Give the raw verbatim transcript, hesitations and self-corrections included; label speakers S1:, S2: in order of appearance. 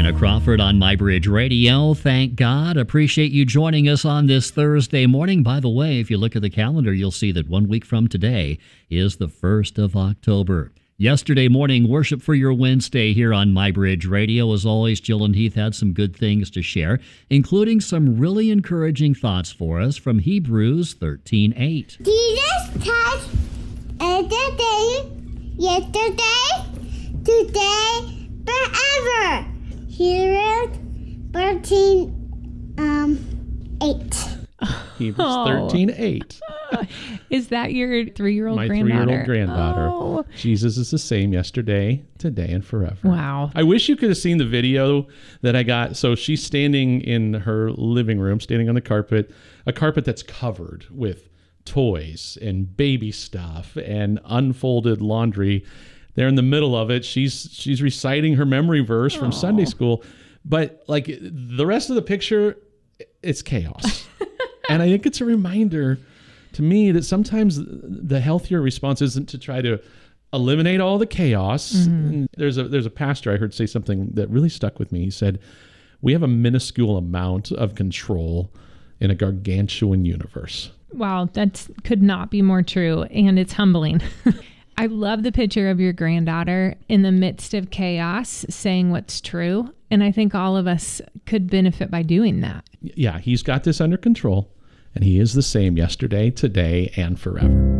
S1: Anna Crawford on MyBridge Radio. Thank God. Appreciate you joining us on this Thursday morning. By the way, if you look at the calendar, you'll see that one week from today is the first of October. Yesterday morning, Worship for Your Wednesday here on MyBridge Radio. As always, Jill and Heath had some good things to share, including some really encouraging thoughts for us from Hebrews thirteen eight.
S2: Jesus touched yesterday, yesterday, today, forever. Hebrews thirteen, um, eight.
S3: Hebrews thirteen eight.
S4: Is that your three-year-old
S3: My
S4: granddaughter?
S3: three-year-old granddaughter.
S4: Oh.
S3: Jesus is the same yesterday, today, and forever.
S4: Wow.
S3: I wish you could have seen the video that I got. So she's standing in her living room, standing on the carpet, a carpet that's covered with toys and baby stuff and unfolded laundry. There in the middle of it, she's she's reciting her memory verse from
S4: Aww.
S3: Sunday school. But like the rest of the picture, it's chaos. And I think it's a reminder to me that sometimes the healthier response isn't to try to eliminate all the chaos. Mm-hmm. There's a there's a pastor I heard say something that really stuck with me. He said, "We have a minuscule amount of control in a gargantuan universe."
S4: Wow, that could not be more true, and it's humbling. I love the picture of your granddaughter in the midst of chaos saying what's true, and I think all of us could benefit by doing that.
S3: Yeah, he's got this under control, and he is the same yesterday, today, and forever.